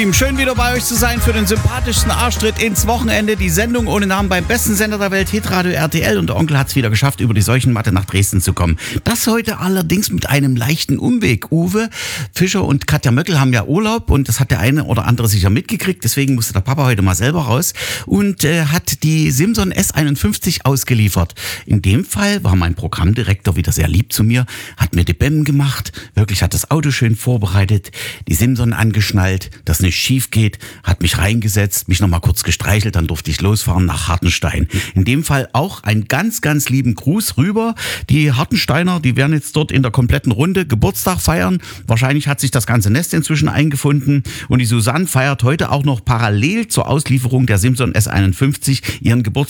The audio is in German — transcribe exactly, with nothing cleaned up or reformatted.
Schön wieder bei euch zu sein für den sympathischsten Arschtritt ins Wochenende. Die Sendung ohne Namen beim besten Sender der Welt, Hitradio R T L. Und der Onkel hat es wieder geschafft, über die Seuchenmatte nach Dresden zu kommen. Das heute allerdings mit einem leichten Umweg. Uwe Fischer und Katja Möckel haben ja Urlaub und das hat der eine oder andere sicher mitgekriegt. Deswegen musste der Papa heute mal selber raus und äh, hat die Simson S einundfünfzig ausgeliefert. In dem Fall war mein Programmdirektor wieder sehr lieb zu mir, hat mir die Bämmen gemacht, wirklich hat das Auto schön vorbereitet, die Simson angeschnallt, dass nicht schief geht, hat mich reingesetzt, mich nochmal kurz gestreichelt, dann durfte ich losfahren nach Hartenstein. In dem Fall auch einen ganz, ganz lieben Gruß rüber. Die Hartensteiner, die werden jetzt dort in der kompletten Runde Geburtstag feiern. Wahrscheinlich hat sich das ganze Nest inzwischen eingefunden und die Susanne feiert heute auch noch parallel zur Auslieferung der Simson S einundfünfzig ihren Geburtstag.